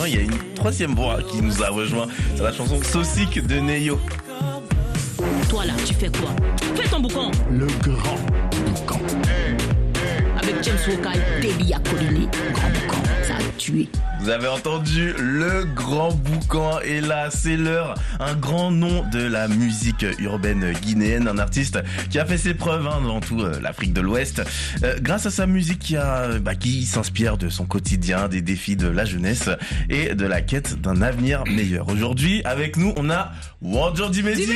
maintenant, il y a une troisième voix qui nous a rejoint. C'est la chanson Saucique de Neyo. Toi là, tu fais quoi? Fais ton boucan. Le grand boucan. Avec James Vocal, Baby a colliné. Grand boucan, ça a tué. Vous avez entendu le grand boucan, et là c'est l'heure. Un grand nom de la musique urbaine guinéenne, un artiste qui a fait ses preuves dans toute l'Afrique de l'Ouest, grâce à sa musique qui s'inspire de son quotidien, des défis de la jeunesse et de la quête d'un avenir meilleur. Aujourd'hui avec nous on a Wandjo Dimedi.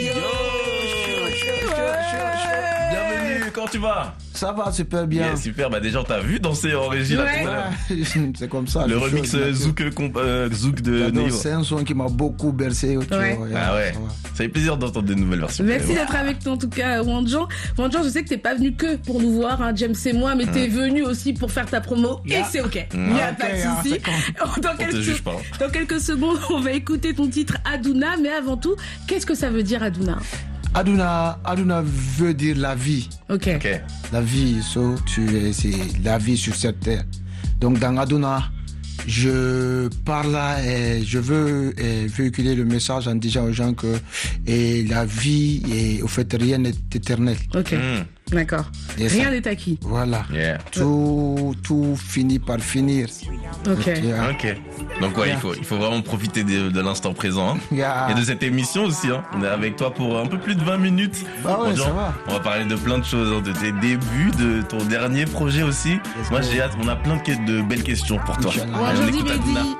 Bienvenue, comment tu vas? Ça va super bien. Yeah, super, déjà on t'a vu danser en régie là tout à l'heure. C'est comme ça. Le remix Zouk de Neyo. C'est un son qui m'a beaucoup bercé. Ah ouais. Ça fait plaisir d'entendre des nouvelles versions. Merci d'être avec nous en tout cas, Wandjo. Wandjo, je sais que t'es pas venu que pour nous voir, James et moi, mais t'es venu aussi pour faire ta promo et c'est ok. Il n'y a pas de souci. Dans quelques secondes, on va écouter ton titre Aduna, mais avant tout, qu'est-ce que ça veut dire Aduna? Aduna veut dire la vie. Ok. La vie, c'est la vie sur cette terre. Donc dans Aduna, je parle là et je veux véhiculer le message en disant aux gens que la vie, au fait, rien n'est éternel. Ok. D'accord. Rien n'est acquis. Voilà. Yeah. Tout finit par finir. Ok. Yeah. Ok. Donc il faut vraiment profiter de l'instant présent. Et de cette émission aussi. On est avec toi pour un peu plus de 20 minutes. Ça va. On va parler de plein de choses, de tes débuts, de ton dernier projet aussi. Moi j'ai hâte, on a plein de belles questions pour toi. On écoute Aduna.